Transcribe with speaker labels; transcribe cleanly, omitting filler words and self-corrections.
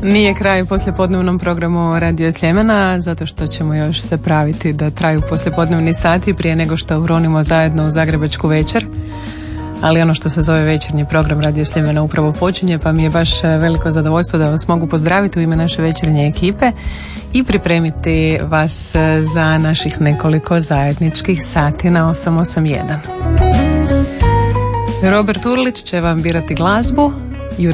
Speaker 1: Nije kraj poslijepodnevnom programu Radio Sljemena, zato što ćemo još se praviti da traju poslijepodnevni sati prije nego što uronimo zajedno u Zagrebačku večer. Ali ono što se zove večernji program Radio Sljemena upravo počinje, pa mi je baš veliko zadovoljstvo da vas mogu pozdraviti u ime naše večernje ekipe i pripremiti vas za naših nekoliko zajedničkih sati na 881. Robert Urlić će vam birati glazbu,